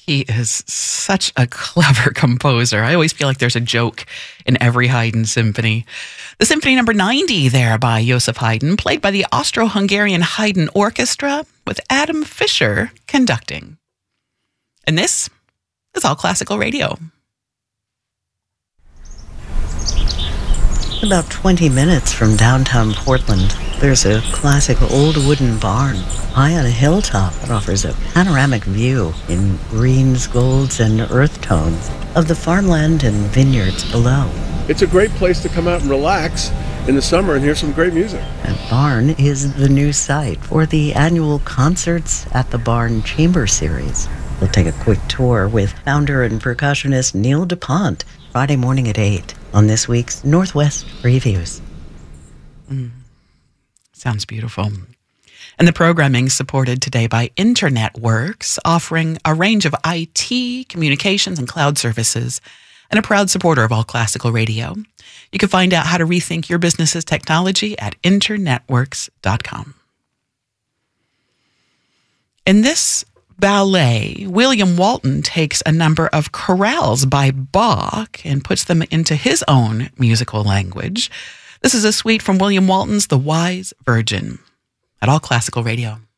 He is such a clever composer. I always feel like there's a joke in every Haydn symphony. The Symphony Number 90 there by Joseph Haydn, played by the Austro-Hungarian Haydn Orchestra with Adam Fischer conducting. And this is All Classical Radio. About 20 minutes from downtown Portland, there's a classic old wooden barn high on a hilltop that offers a panoramic view in greens, golds, and earth tones of the farmland and vineyards below. It's a great place to come out and relax in the summer and hear some great music. That barn is the new site for the annual Concerts at the Barn Chamber Series. We'll take a quick tour with founder and percussionist Neil DuPont Friday morning at 8 on this week's Northwest Previews. Sounds beautiful. And the programming supported today by Internet Works, offering a range of IT, communications, and cloud services, and a proud supporter of All Classical Radio. You can find out how to rethink your business's technology at internetworks.com. In this ballet, William Walton takes a number of chorales by Bach and puts them into his own musical language. This is a suite from William Walton's The Wise Virgin at All Classical Radio.